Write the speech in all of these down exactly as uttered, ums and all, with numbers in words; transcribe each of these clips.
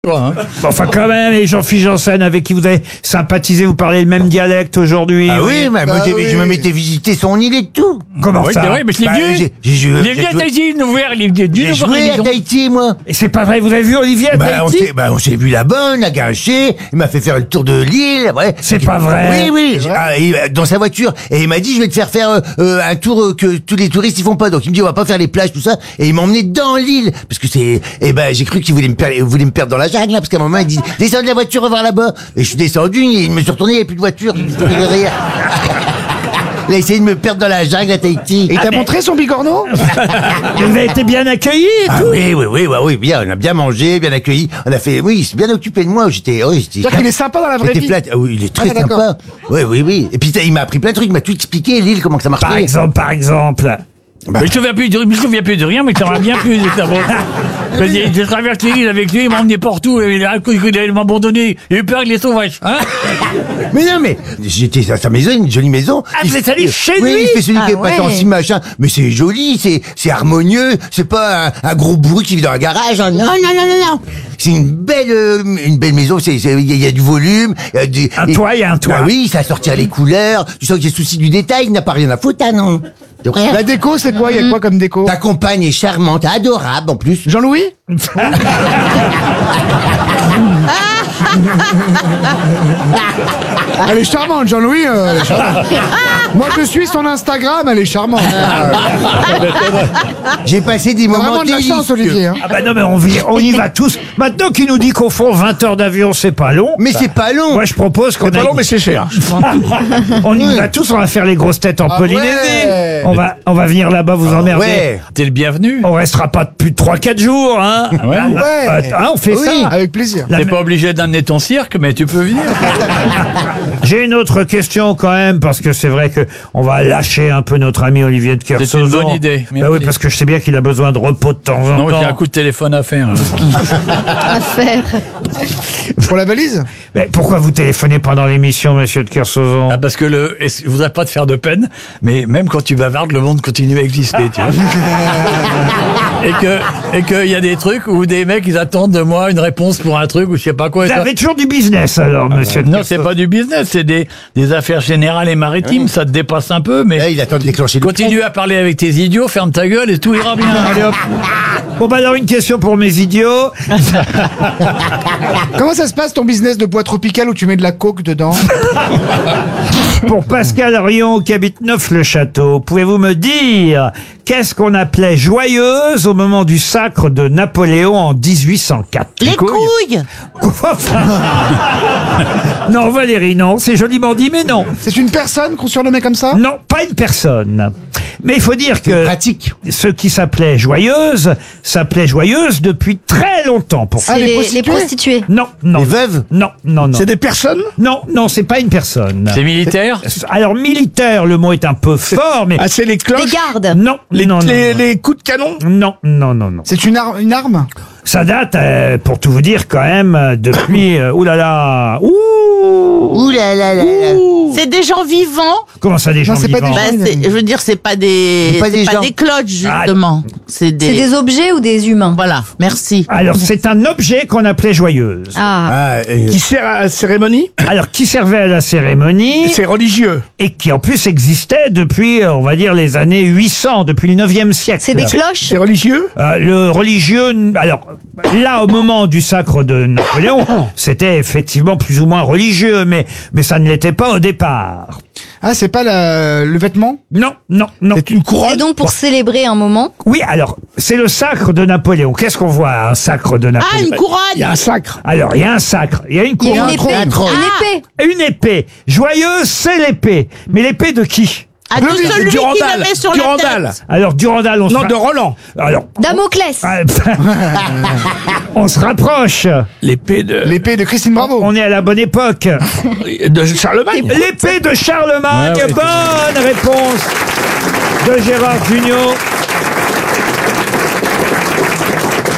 Hein. Enfin, quand même, et Jean-Philippe Janssen, avec qui vous avez sympathisé, vous parlez le même dialecte aujourd'hui. Ah oui, mais moi, Bah j'ai- oui. je me m'étais visiter son île et tout. Comment Oui, ça c'est vrai, mais je l'ai Bah, vu. j'ai- j'ai joué- Il est venu j'ai à joué- Tahiti nous voir, il est venu J'ai nous voir à joué à l'émission. Tahiti, moi. Et c'est pas vrai, vous avez vu Olivier à Bah, on Tahiti? s'est, bah, on s'est vu là-bas, on a grinché, il m'a fait faire le tour de l'île, ouais. C'est pas vrai. Oui, oui, j'ai- ah, et, euh, dans sa voiture. Et il m'a dit, je vais te faire faire euh, euh, un tour euh, que tous les touristes ils font pas. Donc il me dit, on va pas faire les plages, tout ça. Et il m'a emmené dans l'île. Parce que c'est, et ben, j'ai cru qu'il voulait me perdre, voulait me perdre dans la jungle, là, parce qu'à un moment, il dit, descends de la voiture, on va voir là-bas. Et je suis descendu, il me suis retourné, il n'y avait plus de voiture. Je me suis tourné derrière. Il a essayé de me perdre dans la jungle à Tahiti. Et t'as montré son bigorneau? Vous avez été bien accueilli et Ah tout. oui, oui, oui, bah oui, bien, on a bien mangé, bien accueilli, on a fait, oui, il s'est bien occupé de moi, j'étais, oui, j'étais. C'est-à-dire qu'il est sympa dans la vraie J'étais vie. flat. Ah oui, il est très Ah, d'accord. sympa. Oui, oui, oui. Et puis il m'a appris plein de trucs, il m'a tout expliqué, l'île, comment que ça marchait. Par exemple, par exemple. Mais je me souviens plus de, je me souviens plus de rien, mais ça m'a bien plu. ça m'a- J'ai j'ai traversé l'île avec lui, il m'a emmené partout, et il a- il m'a abandonné. Il a eu peur avec les sauvages. Hein. Mais non, mais j'étais à sa maison, une jolie maison. Ah, Il vous êtes fait- allé chez oui, lui? il fait celui Ah qui est passé en ouais. cime, machin. Mais c'est joli, c'est c'est harmonieux, c'est pas un, un gros bourru qui vit dans un garage. hein. Non, non, non, non, non. C'est une belle euh, une belle maison, c'est c'est- il y, a- il y a du volume. il y a du- Un et- toit, il y a un toit. Bah oui, ça sortir les couleurs. Tu sens que j'ai souci du détail, il n'a pas rien à foutre, hein, non. De rien. La déco, c'est quoi? Il y a quoi comme déco? Ta compagne est charmante, adorable en plus. Jean-Louis? Elle est charmante, Jean-Louis. euh, elle est charmante. Moi, je suis son Instagram, elle est charmante. J'ai passé des T'as moments vraiment de la délicieux. chance, Olivier. Hein. Ah bah non, mais on, vit- on y va tous. Maintenant qu'il nous dit qu'au fond, vingt heures d'avion, c'est pas long. Mais c'est pas long. Moi, je propose qu'on aille- c'est cher. on y va tous, on va faire les grosses têtes en Ah Polynésie. ouais. On va, on va venir là-bas vous emmerder. Ouais. T'es le bienvenu. On restera pas plus de trois quatre jours, hein. Ouais. Hein, Ouais. hein, on fait Oui, ça. avec plaisir. La- T'es pas obligé d'amener ton cirque, mais tu peux venir. J'ai une autre question quand même, parce que c'est vrai que on va lâcher un peu notre ami Olivier de Kersauzon. C'est une bonne idée. Bah Merci. oui, parce que je sais bien qu'il a besoin de repos de temps en Non, temps. j'ai un coup de téléphone à faire. à faire. Pour la valise? Mais pourquoi vous téléphonez pendant l'émission, monsieur de Kersauzon? Ah, parce que le, et je voudrais pas te faire de peine, mais même quand tu bavardes, le monde continue à exister, tu vois. et que, et qu'il y a des trucs où des mecs, ils attendent de moi une réponse pour un truc ou je sais pas quoi. et Vous ça- avez toujours du business alors, monsieur de Non, c'est pas du business, c'est des, des affaires générales et maritimes, ça te dépasse un peu, mais Là, il attend de déclencher le continue à parler avec tes idiots, ferme ta gueule et tout ira bien. Allez hop. Bon bah alors une question pour mes idiots. Comment ça se passe ton business de bois tropical où tu mets de la coke dedans? Pour Pascal Rion qui habite Neuf-le-Château, pouvez-vous me dire qu'est-ce qu'on appelait joyeuse au moment du sacre de Napoléon en dix-huit cent quatre? Les couilles. Non Valérie, non, c'est joliment dit mais non. C'est une personne qu'on surnommait comme ça? Non, pas une personne. Mais il faut dire que pratique. ce qui s'appelait joyeuse s'appelait joyeuse depuis très longtemps. Pour Ah, C'est les les, prostituées les prostituées. Non, non. Les veuves? Non, non, non. des personnes? Non, non, c'est pas une personne. C'est militaire? Alors militaire, le mot est un peu fort, mais Ah, c'est les Les cloches? gardes. non, non, non, non. les coups de canon? Non, non, non, non. C'est une, ar- une arme? Ça date, euh, pour tout vous dire, quand même, euh, depuis... Euh, ouh là là. Ouh. Ouh là là là là. C'est des gens vivants. Comment ça, des gens Non, c'est pas vivants des Bah, gens- c'est- je veux dire, c'est pas des, C'est pas c'est des pas gens. des cloches justement. C'est des, C'est des objets ou des humains? Voilà. Merci. Alors, c'est un objet qu'on appelait joyeuse. Ah. Ah, euh, sert à la cérémonie? Alors, qui servait à la cérémonie religieux. et qui, en plus, existait depuis, euh, on va dire, les années huit cents, depuis le neuvième siècle. C'est des cloches? religieux? Euh, le religieux, alors là, au moment du sacre de Napoléon, c'était effectivement plus ou moins religieux, mais mais ça ne l'était pas au départ. Ah, c'est pas la- le vêtement? Non, non, non. une C'est donc pour célébrer un moment. Oui, alors c'est le sacre de Napoléon. Qu'est-ce qu'on voit à un sacre de Ah, Napoléon? une couronne. un sacre. Alors il y a un sacre, il y a une Il y a couronne, une épée. un trône. Une épée. une épée. Joyeuse, c'est l'épée. Mais l'épée de qui? Ah, de celui qui le met sur la tête. Alors Durandal, on se ra- Roland. Alors, Damoclès. ah, on se rapproche. L'épée de, L'épée de Christine Bravo. On est à la bonne époque. de Charlemagne. L'épée de Charlemagne. Ouais, ouais. Bonne réponse de Gérard Jugnot.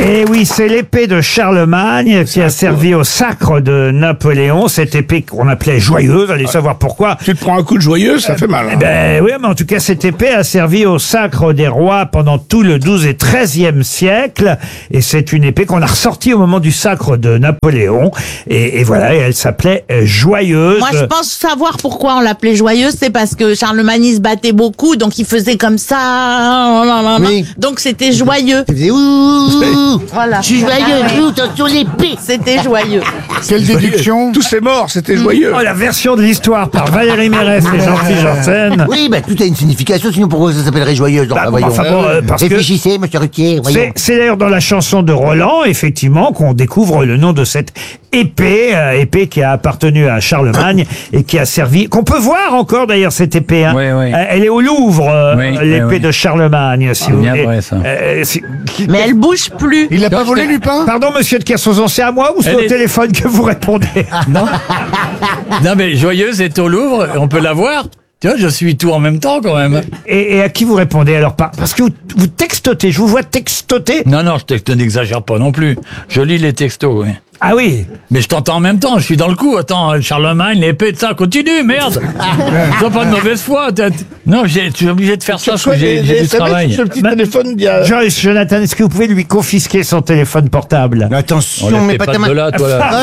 Et oui, c'est l'épée de Charlemagne qui a servi au sacre de Napoléon. Cette épée qu'on appelait joyeuse, allez savoir pourquoi. Tu te prends un coup de joyeuse, ça fait mal. Eh Hein. Ben oui, mais en tout cas, cette épée a servi au sacre des rois pendant tout le douzième et treizième siècle. Et c'est une épée qu'on a ressortie au moment du sacre de Napoléon. Et, et voilà, et elle s'appelait euh, joyeuse. Moi, je pense savoir pourquoi on l'appelait joyeuse. C'est parce que Charlemagne, il se battait beaucoup, donc il faisait comme ça. Oui. Donc c'était joyeux. Il faisait ouh, Voilà. je suis joyeux, ouh, attention l'épée. C'était joyeux. Quelle déduction. Tous ces morts, c'était joyeux. Oh, la version de l'histoire par Valérie Mérès et Jean-Philippe Janssen. Oui, bah tout a une signification, sinon pourquoi ça s'appellerait joyeuse? Bah, Enfin, voyons. enfin bon, euh, parce que Réfléchissez, monsieur Ruquier, voyons. c'est, c'est d'ailleurs dans la chanson de Roland, effectivement, qu'on découvre le nom de cette épée, euh, épée qui a appartenu à Charlemagne et qui a servi, qu'on peut voir encore d'ailleurs cette épée. Hein. Oui, oui. Euh, elle est au Louvre, euh, Oui, l'épée oui, oui. de Charlemagne, si C'est vous bien voulez. vrai, ça. Euh, si- Mais elle bouge plus. Il l'a pas volé, Lupin? Pardon, monsieur de Kersauzon, c'est à moi ou c'est Elle au est- téléphone que vous répondez? Non. Non, mais joyeuse est au Louvre, on peut la voir. Tu vois, je suis tout en même temps quand même. Et, et à qui vous répondez alors? Par- Parce que vous, vous textotez, je vous vois textoter. Non, non, je texte, n'exagère pas non plus. Je lis les textos, oui. Ah oui. Mais je t'entends en même temps, je suis dans le coup. Attends, Charlemagne, l'épée de ça, continue, merde. Sois pas de mauvaise foi. t'as- Non, j'ai- je suis obligé de faire ça parce que j'ai j'ai du travail. Ce petit Ma- téléphone d'il y a... Joyce, Jonathan, est-ce que vous pouvez lui confisquer son téléphone portable? Attention, On mais les pas fait ta pas de main. là, toi, là.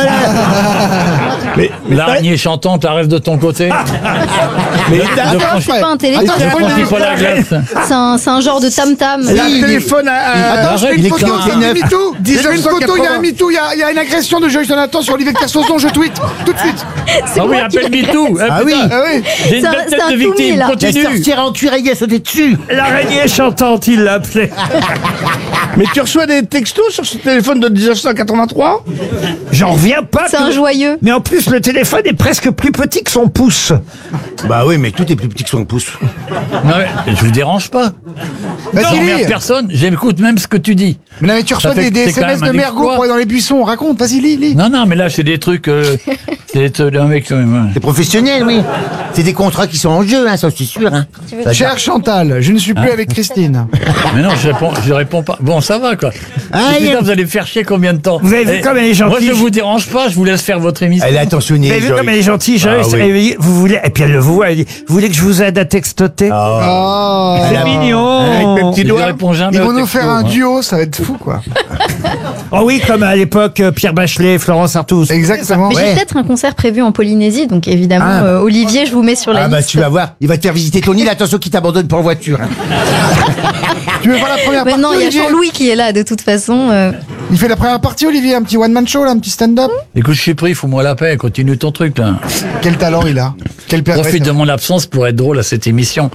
Mais, mais L'araignée chantante, la reste de ton côté. mais Ne t'as- franchis- C'est pas un téléphone, Attends, ne je vois franchis une- pas la glace. c'est un, c'est un genre de tam-tam. T'as Oui, un téléphone à... à- Attends, je fais Arrête, une il est photo, clair. c'est un MeToo. J'ai fait une photo, il y a un MeToo, il y a, il y a une agression de Joyce Jonathan sur Olivier Kersauzon, je tweet, tout de suite. Ah oui, appelle MeToo. Ah oui. Ah oui. J'ai une C'est un- belle c'est tête un de tout victime. mis, là. La Continue. sorcière en cuir, elle a sauté dessus. L'araignée chantante, il l'appelait. Mais tu reçois des textos sur ce téléphone de dix-neuf cent quatre-vingt-trois? J'en reviens pas. C'est que- un joyeux. Mais en plus, le téléphone est presque plus petit que son pouce. Bah oui, mais tout est plus petit que son pouce. Non, mais je vous dérange pas. Vas-y, J'emmerde lis. personne. J'écoute même ce que tu dis. Mais non, mais tu reçois Ça fait des, que des c'est quand S M S même de un Mergo exploit. pour aller dans les buissons, raconte, vas-y, lis, lis. Non, non, mais là, c'est des trucs. Euh, c'est des trucs d'un mec. euh, ouais. C'est professionnel, oui. C'est des contrats qui sont en jeu, hein, ça, je suis sûr. Hein. Ça- Cher Chantal, je ne suis plus avec Christine. Mais non, je réponds, je réponds pas. Bon, ça va, quoi. Ah, Et il y a- putain, vous allez me faire chier combien de temps Vous avez vu Eh, comme elle est gentille. Moi, je vous dérange pas, je vous laisse faire votre émission. Elle est attentionnée. Vous avez vu Joyce. comme elle est gentille, Joyce? Ah oui. Et vous voulez, et puis elle le voit, elle dit, vous voulez que je vous aide à textoter? Oh. C'est Ah, mignon. Avec mes petits Je doigts. réponds jamais Ils aux vont nous textos, faire un moi. duo, ça va être fou, quoi. Oh oui, comme à l'époque, euh, Pierre Bachelet, Florence Artous. Exactement. Mais Ouais. j'ai peut-être un concert prévu en Polynésie, donc évidemment, Ah. euh, Olivier, je vous mets sur la Ah bah liste. tu vas voir, il va te faire visiter ton île, attention qu'il t'abandonne pour en voiture. hein. Tu veux faire la première Mais partie, non, il y a Olivier? Jean-Louis qui est là, de toute façon. euh. Il fait la première partie, Olivier, un petit one-man show, là, un petit stand-up. Écoute, je suis pris, fous-moi la paix, continue ton truc, là. Quel talent il a. Quel père. Profite de mon absence pour être drôle à cette émission.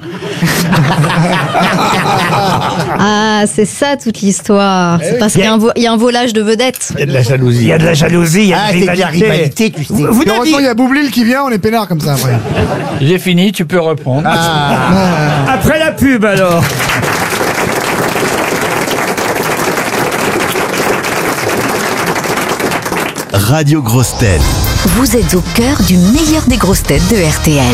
Ah, c'est ça toute l'histoire. C'est parce qu'il y a un vo- il y a un volage de vedettes. Il y a de la jalousie. Il y a de la jalousie, il y a Ah, de c'est de la rivalité. rivalité, tu sais. Vous, vous Et ne heureusement, il dites- y a Boublil qui vient, on est peinard comme ça après. J'ai fini, tu peux reprendre. Après la pub, alors. Radio Grosses Têtes. Vous êtes au cœur du meilleur des grosses têtes de R T L.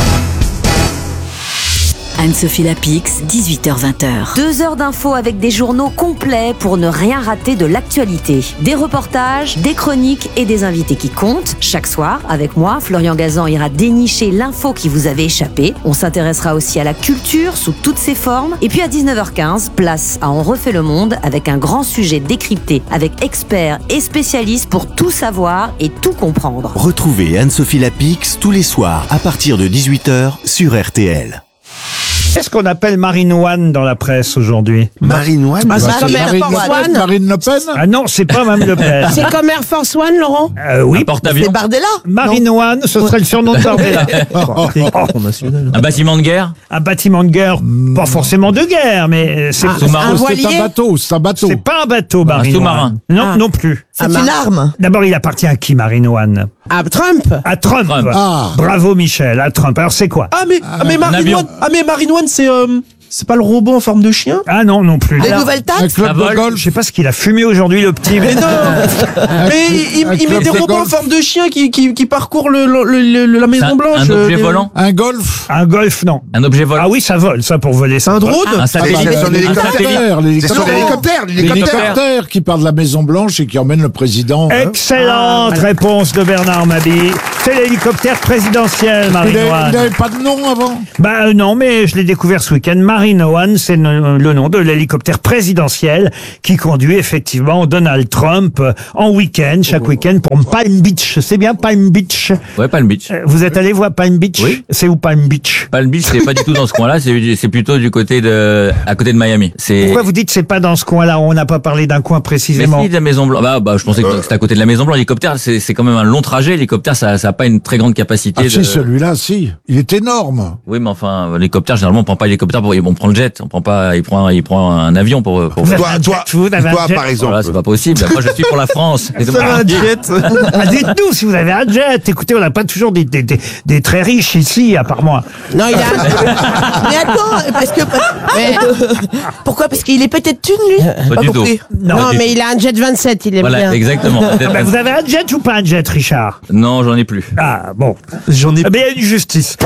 Anne-Sophie Lapix, dix-huit heures vingt. Deux heures d'infos avec des journaux complets pour ne rien rater de l'actualité. Des reportages, des chroniques et des invités qui comptent. Chaque soir, avec moi, Florian Gazan ira dénicher l'info qui vous avait échappé. On s'intéressera aussi à la culture sous toutes ses formes. Et puis à dix-neuf heures quinze, place à On refait le monde avec un grand sujet décrypté avec experts et spécialistes pour tout savoir et tout comprendre. Retrouvez Anne-Sophie Lapix tous les soirs à partir de dix-huit heures sur R T L. Qu'est-ce qu'on appelle Marine One dans la presse aujourd'hui? Marine One. Ah, c'est comme Air Marine Force Le Pen, One. Marine Le Pen. Ah non, c'est pas Mme Le Pen. C'est comme Air Force One, Laurent. Euh, oui, Porte-avions. Bardella. Marine One, ce serait le surnom de Bardella. Un bâtiment de guerre. Un bâtiment de guerre, pas forcément de guerre, mais c'est Sous-marin. Un voilier. bateau, c'est un bateau. c'est pas un bateau, Marine sous-marin. One. Non, non plus. C'est une arme. D'abord, il appartient à qui, Marine One? À Trump. À Trump. Trump. Ah. Bravo, Michel, à Trump. Alors, c'est quoi? Ah mais, ah, mais Un Marine avion. One, ah mais Marine One c'est euh, C'est pas le robot en forme de chien? Ah non, non plus. Les Alors, nouvelles Un taxes club de golf. je sais pas ce qu'il a fumé aujourd'hui, le petit. Mais non. Mais il, Un il, il met club des de robots en golf. forme de chien qui, qui, qui parcourent le, le, le- le- la Maison Blanche. Un euh, objet des- volant. Un golf. Un golf, non. Un objet volant. Ah oui, ça vole, ça pour voler. C'est un drone? Un Ah, satellite. c'est son Un hélicoptère. satellite. C'est sur l'hélicoptère, l'hélicoptère. L'hélicoptère qui part de la Maison Blanche et qui emmène le président. hein. Excellente réponse de Bernard Mabille. C'est l'hélicoptère présidentiel, Il Marine n'avait One. pas de nom avant. Bah euh, non, mais je l'ai découvert ce week-end. Marine One, c'est le, le nom de l'hélicoptère présidentiel qui conduit effectivement Donald Trump euh, en week-end, chaque week-end pour Palm Beach. C'est bien Palm Beach. Ouais, Palm Beach. Euh, Vous êtes allé voir Palm Beach? Oui. C'est où Palm Beach? Palm Beach, c'est pas du tout dans ce coin-là, c'est c'est plutôt du côté de, à côté de Miami. C'est. Pourquoi vous dites c'est pas dans ce coin-là? On n'a pas parlé d'un coin Mais précisément. si, de la Maison Blanche. Bah, bah, je pensais que c'était à côté de la Maison Blanche. L'hélicoptère, c'est c'est quand même un long trajet. L'hélicoptère, ça, ça a pas une très grande capacité. Ah de... si, celui-là, si. Il est énorme. Oui, mais enfin, l'hélicoptère, généralement, on prend pas l'hélicoptère pour, on prend le jet. On prend pas, il prend, il prend un avion pour, pour. Vous avez Toi, un toi, jet, vous avez un toi, jet. par exemple. Voilà, c'est pas possible. Moi, je suis pour la France. Et donc, Ça va, un jet. Ah, dites-nous si vous avez un jet. Écoutez, on n'a pas toujours des, des, des, des très riches ici, à part moi. Non, il a. Mais attends, parce que. Mais, euh, pourquoi? Parce qu'il est peut-être thune, lui? Pas du tout. compris. Non, Non, du mais tout. il a un jet vingt-sept, il aime Voilà, bien. exactement. Ah bah, vous avez un jet ou pas un jet, Richard? Non, j'en ai plus. Ah bon. J'en ai Eh bien, il y a une justice.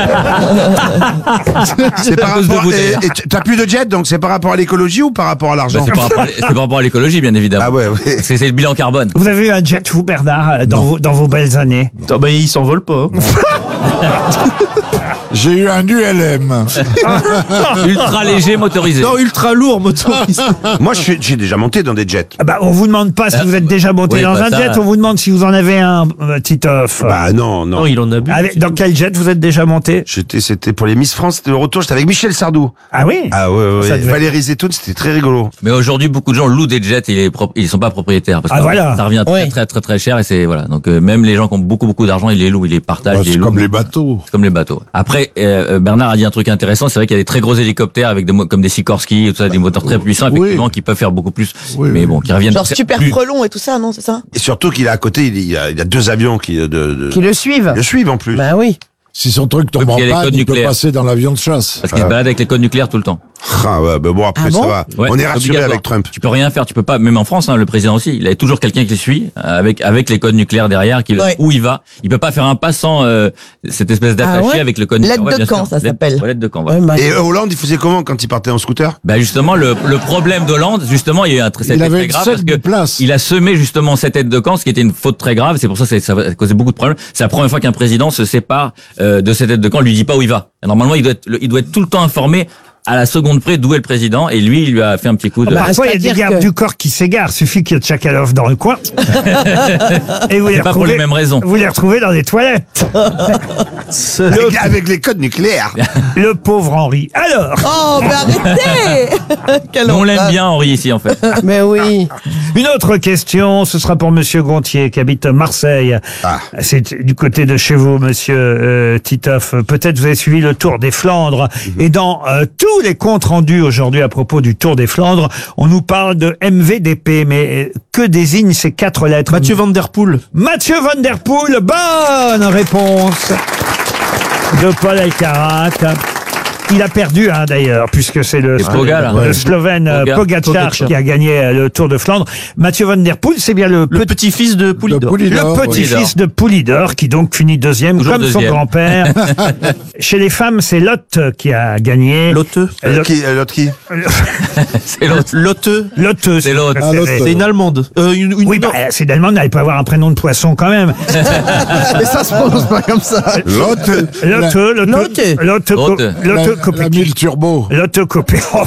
C'est par à cause de rapport. vous, et- d'ailleurs. et tu- T'as plus de jet, donc c'est par rapport à l'écologie ou par rapport à Bah, l'argent? c'est par rapport à- c'est par rapport à l'écologie, bien évidemment. Ah ouais, ouais. C'est c'est le bilan carbone. Vous avez eu un jet, vous, Bernard, dans vos, dans vos belles années? Ah bah, il s'envole pas. J'ai eu un U L M. Ultra léger motorisé. Non, ultra lourd, motorisé. Moi, je suis- j'ai déjà monté dans des jets. Ah bah, on vous demande pas si vous êtes déjà monté oui, dans bah un ça- jet, on vous demande si vous en avez un, euh, Titoff. Bah non, non. Non, il en a bu. Avec- dans quel jet vous êtes déjà monté? J'étais, c'était pour les Miss France, c'était le retour, j'étais avec Michel Sardou. Ah oui? Ah ouais, ouais, Ça ouais. devait- Valérie Zetoun, c'était très rigolo. Mais aujourd'hui, beaucoup de gens louent des jets et ils, pro- ils sont pas propriétaires. Parce Ah, que voilà. ça revient très, Ouais. très, très, très cher et c'est, voilà. Donc, euh, même les gens qui ont beaucoup, beaucoup d'argent, ils les louent, ils les partagent, Bah, ils les c'est louent. comme les bateaux. C'est comme les bateaux. Après, euh, Bernard a dit un truc intéressant. C'est vrai qu'il y a des très gros hélicoptères avec des mo- comme des Sikorsky et tout ça, des moteurs très puissants, Oui. effectivement, qui peuvent faire beaucoup plus. Oui, mais oui. bon, qui reviennent. Genre très- super plus- frelon et tout ça, non, c'est ça? Et surtout qu'il a à côté, il y a, il y a deux avions qui, de, de, Qui le suivent. le suivent en plus. Bah oui. Si son truc tombe Oui, en puis il y a les panne, codes il peut nucléaires. passer dans l'avion de chasse. Parce qu'ils se baladent avec les codes nucléaires tout le temps. Ah ouais, bah bon, après Ah bon ça va. Ouais, On est c'est rassuré obligatoire. avec Trump. Tu peux rien faire, tu peux pas, même en France, hein, le président aussi, il a toujours quelqu'un qui le suit, euh, avec, avec les codes nucléaires derrière, qui, le- Ouais. où il va. Il peut pas faire un pas sans, euh, cette espèce d'attaché Ah ouais avec le code L'aide nucléaire. Ouais, de bien camp, sûr. ça L'aide- s'appelle. ouais, l'aide de camp, voilà. Ouais, bah, Et Hollande, il faisait comment quand il partait en scooter? Bah justement, le, le problème d'Hollande, justement, il y a eu un très, Il c'était avait très une grave scène parce de que place. il a semé justement cette aide de camp, ce qui était une faute très grave. C'est pour ça que c'est- ça a causé beaucoup de problèmes. C'est la première fois qu'un président se sépare euh, de cette aide de camp, lui dit pas où il va. Et normalement, il doit être, le- il doit être tout le temps informé à la seconde près d'où est le président. Et lui, il lui a fait un petit coup de. Bah, Parfois, il y a des c'est-à-dire gardes que- du corps qui s'égarent. Suffit qu'il y ait Tchakalov dans le coin. Et vous les C'est pas pour retrouvez- les mêmes raisons. Vous les retrouvez dans les toilettes. Avec, avec les codes nucléaires. Le pauvre Henri. Alors, Oh, mais arrêtez! Quelle Nous, on l'aime horreur. bien, Henri, ici, en fait. Mais oui. une autre question, ce sera pour Monsieur Gontier qui habite Marseille. Ah. C'est du côté de chez vous, Monsieur euh, Titoff. Peut-être vous avez suivi le Tour des Flandres. Et dans euh, tous les comptes rendus aujourd'hui à propos du Tour des Flandres, on nous parle de M V D P. Mais euh, que désignent ces quatre lettres? Mathieu Van Der Poel. Mathieu Van Der Poel, bonne réponse de Paul Alcarat. Il a perdu, hein, d'ailleurs, puisque c'est le, Et Poga, là. le Ouais. Slovène euh, Poga. Pogacar Pogacar. qui a gagné euh, le Tour de Flandre. Mathieu Van Der Poel, c'est bien le, Le petit, petit-fils de Poulidor. Poulidor, le oui. petit-fils de Poulidor, qui donc finit deuxième, Toujours comme son deuxième. grand-père. Chez les femmes, c'est Lotte qui a gagné. Lotte. Euh, Lotte. qui, euh, l'autre qui? C'est l'autre. Lotte. Lotte, C'est l'autre. Ah, Lotte. C'est une Allemande. Euh, une, une, Oui, non. bah, c'est d'Allemand, n'allait pas avoir un prénom de poisson quand même. Mais ça se prononce pas comme ça. L'autre. Lotte, Lotte, Lotte. Lotte, Lotte. Lotte, La, la Kopecky. mille turbo. Lotte Kopecky. Oh,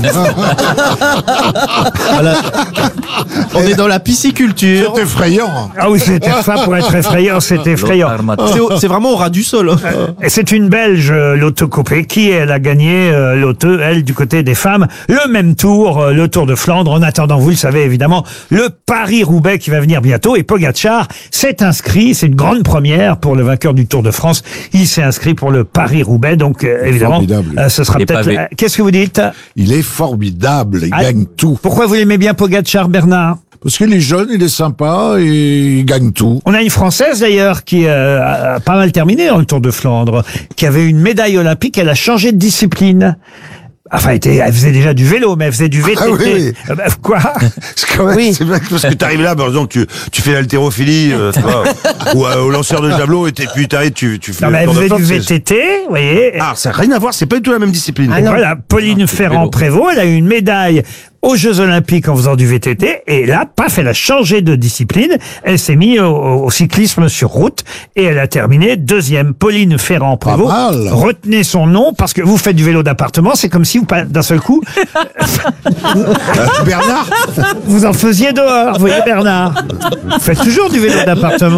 Voilà. On est dans la pisciculture. C'est effrayant. ah oui, c'était ça pour être effrayant, c'est effrayant. C'est au- C'est vraiment au ras du sol. Et c'est une Belge, euh, Lotte Kopecky, elle a gagné, euh, Lotte, elle, du côté des femmes, le même tour, euh, le Tour de Flandre. En attendant, vous le savez évidemment, le Paris-Roubaix qui va venir bientôt. Et Pogacar s'est inscrit, c'est une grande première pour le vainqueur du Tour de France. Il s'est inscrit pour le Paris-Roubaix, donc euh, évidemment, Formidable. euh, ce sera Les peut-être... pavés. euh, Qu'est-ce que vous dites? Il est formidable. Il Ah, gagne tout. Pourquoi vous l'aimez bien, Pogacar, Bernard? Parce qu'il est jeune, il est sympa et il gagne tout. On a une Française d'ailleurs qui euh, a a pas mal terminé dans le Tour de Flandre, qui avait une médaille olympique, elle a changé de discipline. Enfin, elle, était, elle faisait déjà du vélo, mais elle faisait du V T T. Ah oui, oui. Euh, bah, quoi C'est quand même, Oui. c'est vrai que parce que t'arrives là, par exemple, tu, tu fais l'haltérophilie, euh, tu vois, ou euh, au lanceur de javelot, et t'es- puis t'arrives, tu, tu fais. Non, mais elle le tour de faisait du force, V T T, vous voyez. Ah, ça n'a rien à voir, c'est pas du tout la même discipline. Et voilà, Pauline Ferrand-Prévot, elle a eu une médaille aux Jeux Olympiques en faisant du V T T, et là, paf, elle a changé de discipline, elle s'est mise au, au cyclisme sur route, et elle a terminé deuxième. Pauline Ferrand-Prévot, Pas mal. retenez son nom, parce que vous faites du vélo d'appartement, c'est comme si vous, pa- d'un seul coup, Bernard vous en faisiez dehors, vous voyez Bernard. Vous faites toujours du vélo d'appartement.